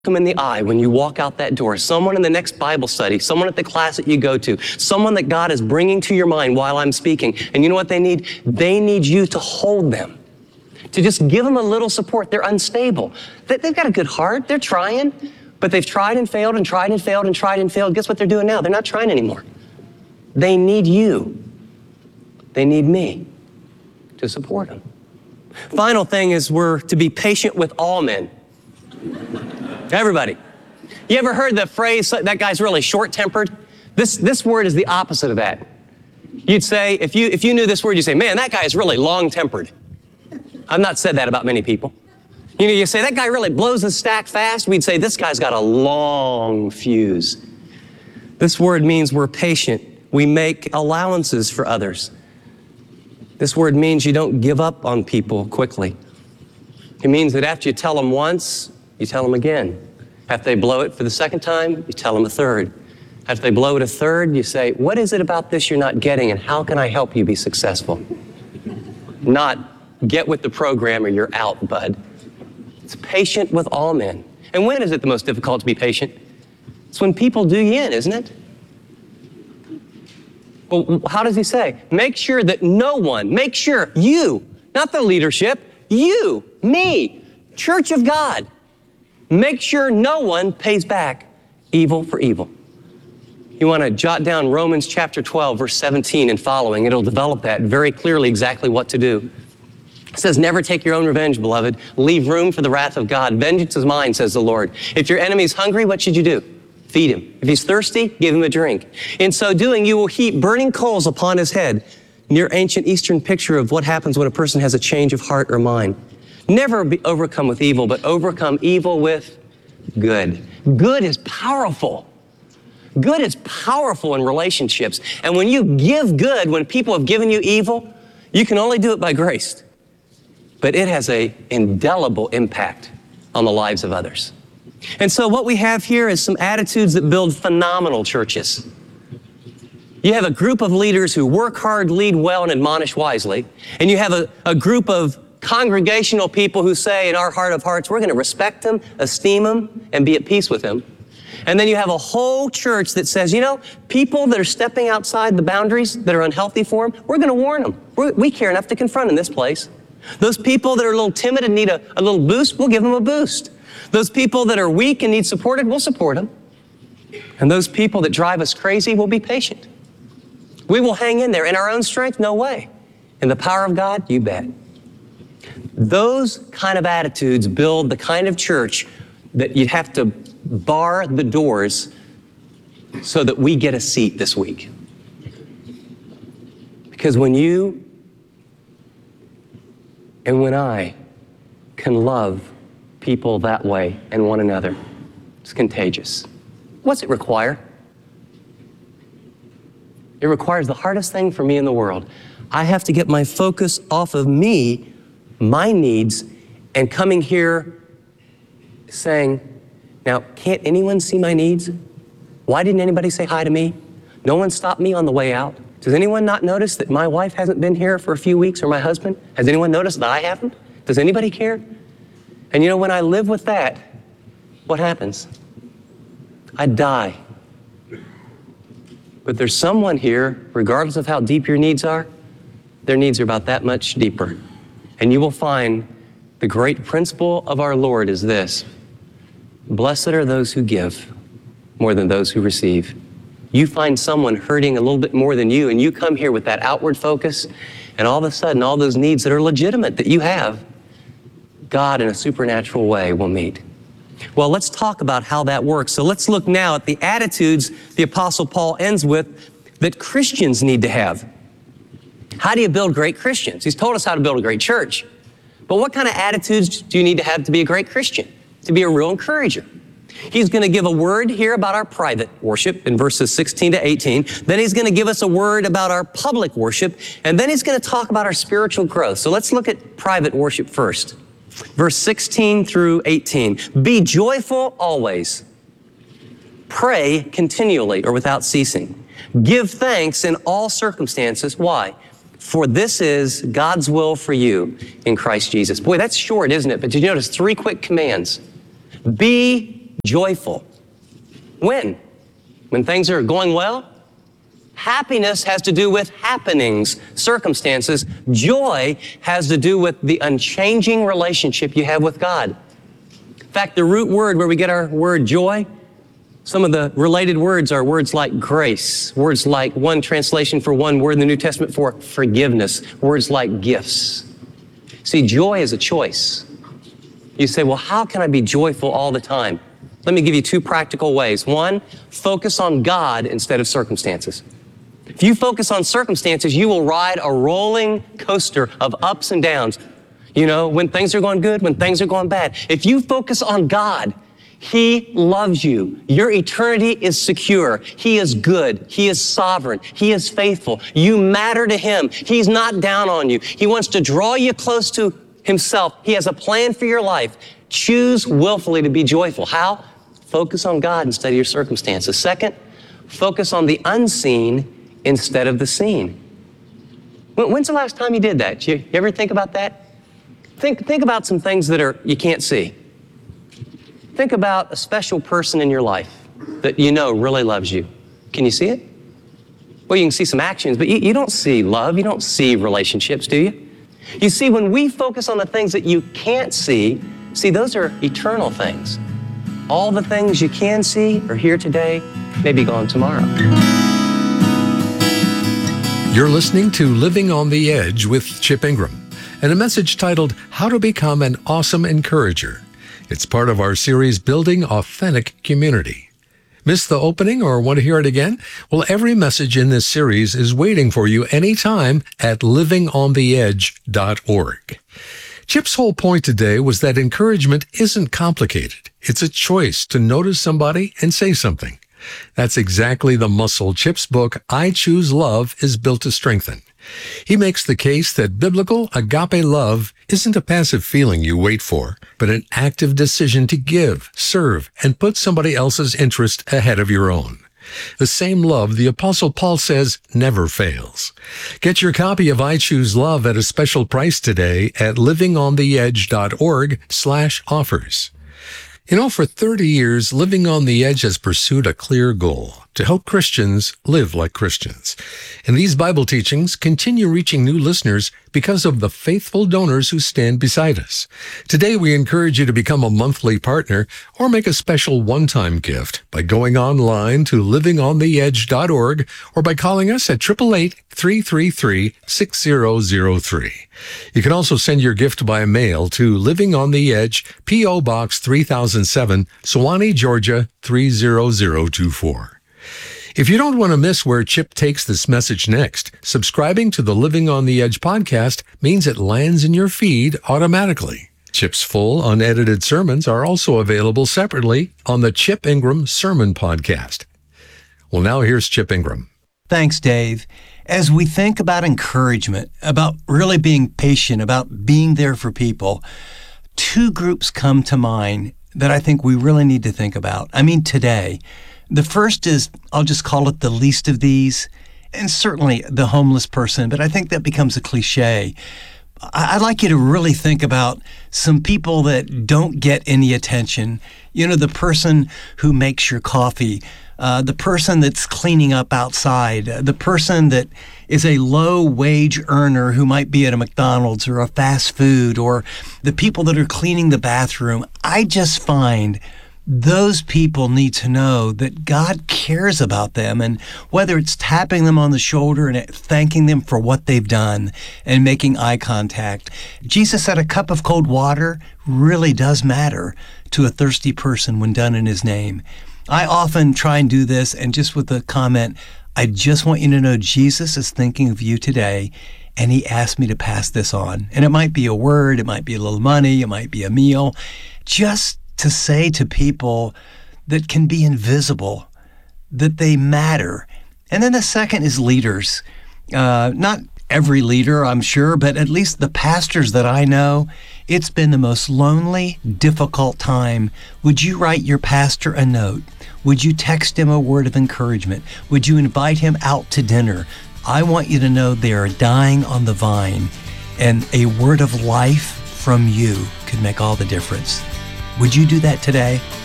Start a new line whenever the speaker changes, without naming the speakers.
them in the eye when you walk out that door, someone in the next Bible study, someone at the class that you go to, someone that God is bringing to your mind while I'm speaking. And you know what they need? They need you to hold them, to just give them a little support. They're unstable. They've got a good heart. They're trying, but they've tried and failed and tried and failed and tried and failed. Guess what they're doing now? They're not trying anymore. They need you. They need me to support them. Final thing is we're to be patient with all men. Everybody. You ever heard the phrase, that guy's really short-tempered? This word is the opposite of that. You'd say, if you knew this word, you'd say, man, that guy is really long-tempered. I've not said that about many people. You know, you say, that guy really blows the stack fast. We'd say, this guy's got a long fuse. This word means we're patient. We make allowances for others. This word means you don't give up on people quickly. It means that after you tell them once, you tell them again. After they blow it for the second time, you tell them a third. After they blow it a third, you say, what is it about this you're not getting, and how can I help you be successful? Not get with the program or you're out, bud. It's patient with all men. And when is it the most difficult to be patient? It's when people do you in, isn't it? Well, how does he say? Make sure that no one, make sure you, not the leadership, you, me, Church of God, make sure no one pays back evil for evil. You want to jot down Romans chapter 12, verse 17 and following. It'll develop that very clearly exactly what to do. It says, never take your own revenge, beloved. Leave room for the wrath of God. Vengeance is mine, says the Lord. If your enemy's hungry, what should you do? Feed him. If he's thirsty, give him a drink. In so doing, you will heap burning coals upon his head. Near ancient Eastern picture of what happens when a person has a change of heart or mind. Never be overcome with evil, but overcome evil with good. Good is powerful. Good is powerful in relationships. And when you give good, when people have given you evil, you can only do it by grace. But it has an indelible impact on the lives of others. And so what we have here is some attitudes that build phenomenal churches. You have a group of leaders who work hard, lead well, and admonish wisely. And you have a group of congregational people who say in our heart of hearts, we're going to respect them, esteem them, and be at peace with them. And then you have a whole church that says, you know, people that are stepping outside the boundaries that are unhealthy for them, we're going to warn them. We care enough to confront in this place. Those people that are a little timid and need a little boost, we'll give them a boost. Those people that are weak and need supported, we'll support them. And those people that drive us crazy, we'll be patient. We will hang in there. In our own strength, no way. In the power of God, you bet. Those kind of attitudes build the kind of church that you'd have to bar the doors so that we get a seat this week. Because when you and when I can love people that way and one another, it's contagious. What's it require? It requires the hardest thing for me in the world. I have to get my focus off of me, my needs, and coming here saying, now, can't anyone see my needs? Why didn't anybody say hi to me? No one stopped me on the way out. Does anyone not notice that my wife hasn't been here for a few weeks, or my husband? Has anyone noticed that I haven't? Does anybody care? And you know, when I live with that, what happens? I die. But there's someone here, regardless of how deep your needs are, their needs are about that much deeper. And you will find the great principle of our Lord is this: blessed are those who give more than those who receive. You find someone hurting a little bit more than you, and you come here with that outward focus, and all of a sudden, all those needs that are legitimate that you have, God in a supernatural way will meet. Well, let's talk about how that works. So let's look now at the attitudes the Apostle Paul ends with that Christians need to have. How do you build great Christians? He's told us how to build a great church. But what kind of attitudes do you need to have to be a great Christian, to be a real encourager? He's going to give a word here about our private worship in verses 16 to 18. Then he's going to give us a word about our public worship. And then he's going to talk about our spiritual growth. So let's look at private worship first. Verse 16 through 18. Be joyful always. Pray continually or without ceasing. Give thanks in all circumstances. Why? For this is God's will for you in Christ Jesus. Boy, that's short, isn't it? But did you notice 3 quick commands? Be joyful. When? When things are going well? Happiness has to do with happenings, circumstances. Joy has to do with the unchanging relationship you have with God. In fact, the root word where we get our word joy, some of the related words are words like grace, words like one translation for one word in the New Testament for forgiveness, words like gifts. See, joy is a choice. You say, well, how can I be joyful all the time? Let me give you two practical ways. One, focus on God instead of circumstances. If you focus on circumstances, you will ride a rolling coaster of ups and downs. You know, when things are going good, when things are going bad. If you focus on God, He loves you. Your eternity is secure. He is good. He is sovereign. He is faithful. You matter to Him. He's not down on you. He wants to draw you close to Himself. He has a plan for your life. Choose willfully to be joyful. How? Focus on God instead of your circumstances. Second, focus on the unseen instead of the seen. When's the last time you did that? You ever think about that? Think about some things that you can't see. Think about a special person in your life that you know really loves you. Can you see it? Well, you can see some actions, but you don't see love. You don't see relationships, do you? You see, when we focus on the things that you can't see, those are eternal things. All the things you can see are here today, may be gone tomorrow.
You're listening to Living on the Edge with Chip Ingram and a message titled, How to Become an Awesome Encourager. It's part of our series, Building Authentic Community. Missed the opening or want to hear it again? Well, every message in this series is waiting for you anytime at livingontheedge.org. Chip's whole point today was that encouragement isn't complicated. It's a choice to notice somebody and say something. That's exactly the muscle Chip's book, I Choose Love, is built to strengthen. He makes the case that biblical agape love isn't a passive feeling you wait for, but an active decision to give, serve, and put somebody else's interest ahead of your own. The same love the Apostle Paul says never fails. Get your copy of I Choose Love at a special price today at livingontheedge.org/offers. You know, for 30 years, Living on the Edge has pursued a clear goal: to help Christians live like Christians. And these Bible teachings continue reaching new listeners because of the faithful donors who stand beside us. Today, we encourage you to become a monthly partner or make a special one-time gift by going online to livingontheedge.org or by calling us at 888-333-6003. You can also send your gift by mail to Living on the Edge, P.O. Box 3007, Sewanee, Georgia 30024. If you don't want to miss where Chip takes this message next, subscribing to the Living on the Edge podcast means it lands in your feed automatically. Chip's full, unedited sermons are also available separately on the Chip Ingram Sermon Podcast. Well, now here's Chip Ingram.
Thanks, Dave. As we think about encouragement, about really being patient, about being there for people, two groups come to mind that I think we really need to think about. I mean, today. The first is, I'll just call it the least of these, and certainly the homeless person, but I think that becomes a cliche. I'd like you to really think about some people that don't get any attention. You know, the person who makes your coffee, the person that's cleaning up outside, the person that is a low-wage earner who might be at a McDonald's or a fast food, or the people that are cleaning the bathroom. I just find those people need to know that God cares about them, and whether it's tapping them on the shoulder and thanking them for what they've done and making eye contact. Jesus said a cup of cold water really does matter to a thirsty person when done in His name. I often try and do this, and just with the comment, I just want you to know Jesus is thinking of you today, and He asked me to pass this on. And it might be a word, it might be a little money, it might be a meal, just to say to people that can be invisible, that they matter. And then the second is leaders. Not every leader, I'm sure, but at least the pastors that I know, it's been the most lonely, difficult time. Would you write your pastor a note? Would you text him a word of encouragement? Would you invite him out to dinner? I want you to know they are dying on the vine, and a word of life from you could make all the difference. Would you do that today?